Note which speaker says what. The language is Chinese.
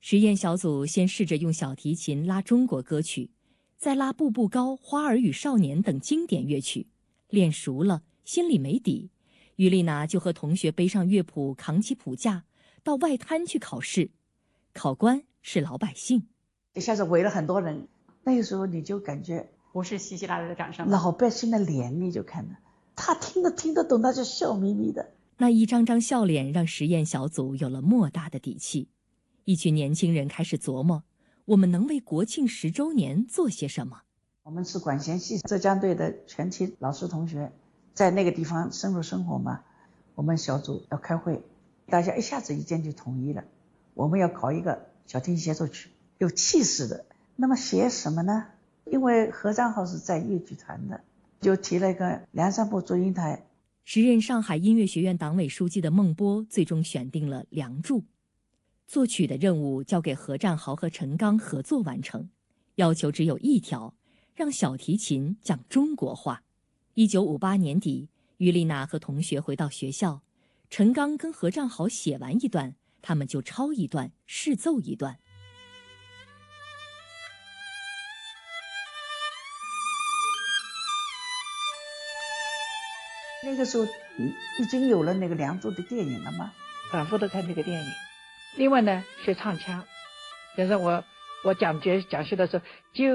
Speaker 1: 实验小组先试着用小提琴拉中国歌曲，再拉《步步高》《花儿与少年》等经典乐曲，练熟了，心里没底，于丽娜就和同学背上乐谱，扛起谱架，到外滩去考试。考官是老百姓，
Speaker 2: 一下子围了很多人，那个时候你就感觉
Speaker 3: 不是稀稀拉拉的掌声，
Speaker 2: 老百姓的脸你就看到，他听得懂，他就笑眯眯的。
Speaker 1: 那一张张笑脸让实验小组有了莫大的底气。一群年轻人开始琢磨，我们能为国庆10周年做些什么？
Speaker 2: 我们是管弦系浙江队的全体老师同学，在那个地方深入生活嘛，我们小组要开会，大家一下子意见就统一了，我们要搞一个小提琴协奏曲，有气势的。那么写什么呢？因为何占豪是在乐剧团的，就提了一个梁山伯祝英台。
Speaker 1: 时任上海音乐学院党委书记的孟波最终选定了《梁祝》。作曲的任务交给何占豪和陈刚合作完成，要求只有一条，让小提琴讲中国话。1958年底，于丽娜和同学回到学校，陈刚跟何占豪写完一段，他们就抄一段，试奏一段。
Speaker 2: 那个时候已经有了那个《梁祝》的电影了吗？
Speaker 4: 反复的看这个电影。另外呢，学唱腔，比如说我讲学的时候，就